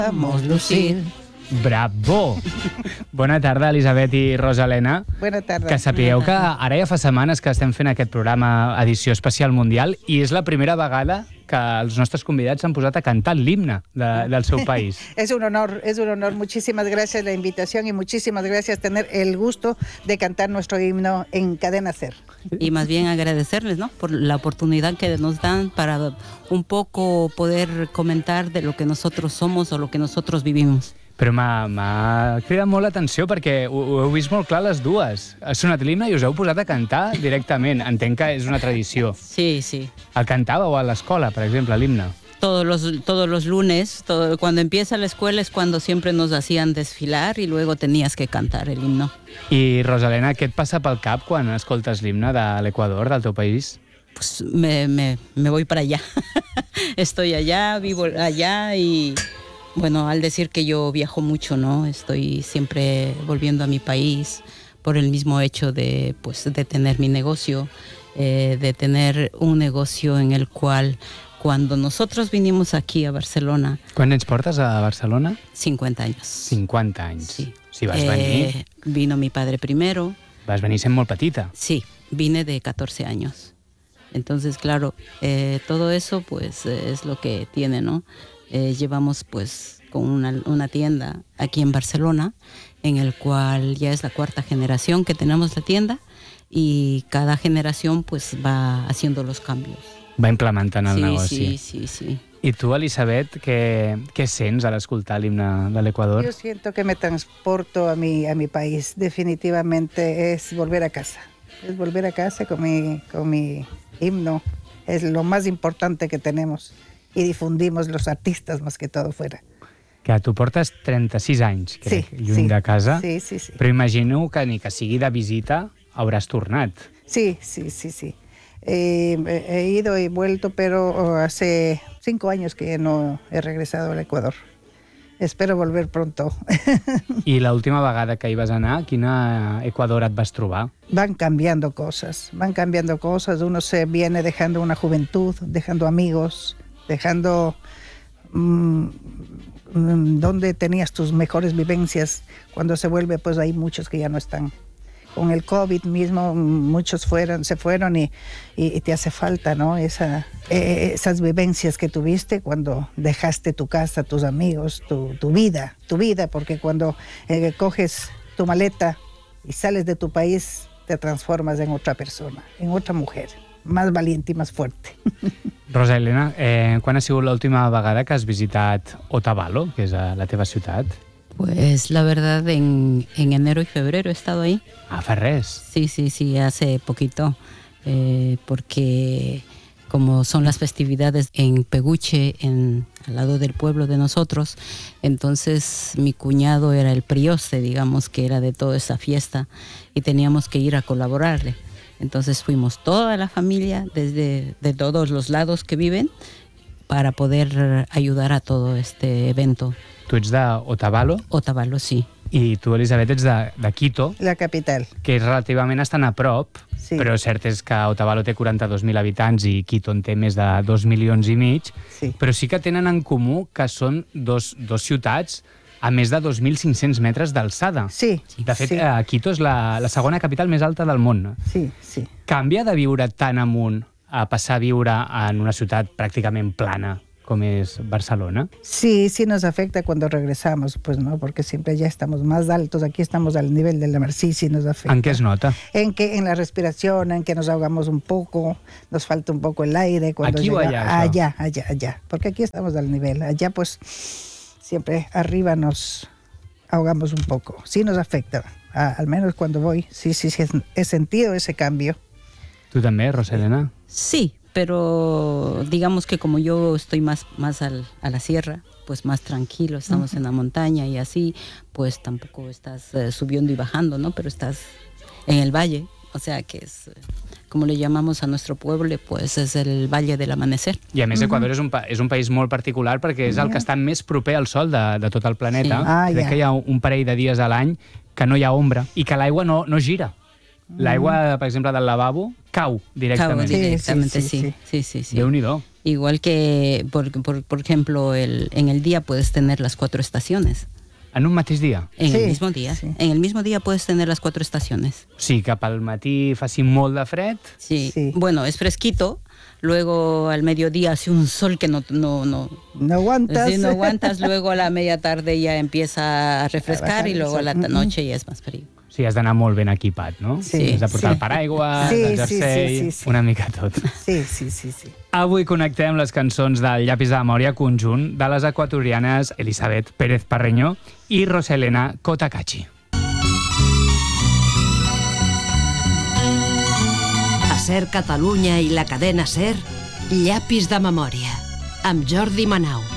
Vamos, Lucil. Bravo! Bona tarda, Elisabet i Rosalena. Bona tarda. Que sapigueu que ara ja fa setmanes que estem fent aquest programa Edició Especial Mundial i és la primera vegada que els nostres convidats s'han posat a cantar l'himne del seu país. Es un honor. Muchísimas gracias la invitación y muchísimas gracias tener el gusto de cantar nuestro himno en Cadena SER. Y más bien agradecerles, ¿no?, por la oportunidad que nos dan para un poco poder comentar de lo que nosotros somos o lo que nosotros vivimos. Però m'ha cridat molt l'atenció perquè ho heu vist molt clar les dues. Ha sonat l'himne i us heu posat a cantar directament. Entenc que és una tradició. Sí, sí. El cantàveu a l'escola, per exemple, l'himne? Todos los lunes, cuando empieza la escuela es cuando siempre nos hacían desfilar y luego tenías que cantar el himno. I, Rosalena, què et passa pel cap quan escoltes l'himne de l'Equador, del teu país? Pues me voy para allá. Estoy allá, vivo allá y... Bueno, al decir que yo viajo mucho, ¿no? Estoy siempre volviendo a mi país por el mismo hecho de tener mi negocio, de tener un negocio en el cual cuando nosotros vinimos aquí a Barcelona... Quan ens portes a Barcelona? 50 años. 50 anys. Sí. Si vas venir... Vino mi padre primero. Vas venir sent molt petita. Sí, vine de 14 años. Entonces, claro, todo eso pues es lo que tiene, ¿no? Llevamos pues con una tienda aquí en Barcelona, en el cual ya es la cuarta generación que tenemos la tienda y cada generación pues va haciendo los cambios. Va implementant el negoci. Sí. I tu, Elisabet, què sents al escoltar l'himne de l'Equador? Yo siento que me transporto a mi país. Definitivamente es volver a casa. Es volver a casa con mi himno. Es lo más importante que tenemos. I difundimos los artistes més que tot fuera. Que tu portes 36 anys, crec, lluny de casa. Sí. Però imagino que ni que sigui de visita hauràs tornat. Sí. He ido y vuelto, pero hace 5 años que no he regresado al Ecuador. Espero volver pronto. I l'última vegada que hi vas anar, quina Ecuador et vas trobar? Van cambiando cosas. Uno se viene dejando una juventud, dejando amigos, dejando donde tenías tus mejores vivencias. Cuando se vuelve, pues hay muchos que ya no están. Con el COVID mismo, muchos se fueron y te hace falta, ¿no? Esas vivencias que tuviste cuando dejaste tu casa, tus amigos, tu vida, porque cuando coges tu maleta y sales de tu país, te transformas en otra persona, en otra mujer, más valiente y más fuerte. Rosalena, quan ha sigut l'última vegada que has visitat Otavalo, que és la teva ciutat? Pues la verdad en enero y febrero he estado ahí. Ah, fa res. Sí, hace poquito, porque como son las festividades en Peguche, al lado del pueblo de nosotros, entonces mi cuñado era el prioste, digamos, que era de toda esa fiesta y teníamos que ir a colaborarle. Entonces fuimos toda la familia de todos los lados que viven para poder ayudar a todo este evento. Tu ets d'Otavalo? Otavalo, sí. I tu, Elisabet, ets de Quito. La capital. Que és relativament estan a prop, sí. Però cert és que Otavalo té 42.000 habitants i Quito en té més de 2,5 milions. Sí. Però sí que tenen en comú que són dos ciutats a més de 2.500 metres d'alçada. Sí. De fet, Quito és la segona capital més alta del món. Sí. Canvia de viure tan amunt a passar a viure en una ciutat pràcticament plana como es Barcelona? Sí nos afecta cuando regresamos, pues no, porque siempre ya estamos más altos, aquí estamos al nivel de la mar, sí nos afecta. ¿En qué es nota? En la respiración, en que nos ahogamos un poco, nos falta un poco el aire. Cuando ¿Aquí o allá? Allá, porque aquí estamos al nivel, allá pues siempre arriba nos ahogamos un poco, sí nos afecta, al menos cuando voy, sí, he sentido ese cambio. ¿Tú también, Rosalena? Sí. Pero digamos que como yo estoy más a la sierra, pues más tranquilo, estamos en la montaña y así, pues tampoco estás subiendo y bajando, ¿no? Pero estás en el valle, o sea que es, como le llamamos a nuestro pueblo, pues es el Valle del Amanecer. I a més, Equador és un país molt particular perquè és el que està més proper al sol de tot el planeta. Sí. Crec que hi ha un parell de dies a l'any que no hi ha ombra i que l'aigua no gira. L'aigua, per exemple, del lavabo cau directament. Cau directamente, sí. Déu-n'hi-do. Igual que, por ejemplo, en el día puedes tener las 4 estaciones. En un mateix dia? En el mismo día. Sí. En el mismo día puedes tener las 4 estaciones. Sí, cap al matí faci molt de fred. Sí. Bueno, es fresquito. Luego al mediodía hace un sol que no aguantas. Sí, no aguantas. Luego a la media tarde ya empieza a refrescar y luego a la noche ya es más frío. Sí, has d'anar molt ben equipat, no? Sí. Has de portar el paraigua, el jersei, una mica tot. Sí. Avui connectem les cançons del Llapis de Memòria conjunt de les equatorianes Elisabet Pérez Parreño i Roselena Cotacachi. A Ser Catalunya i la cadena Ser, Llapis de Memòria, amb Jordi Manau.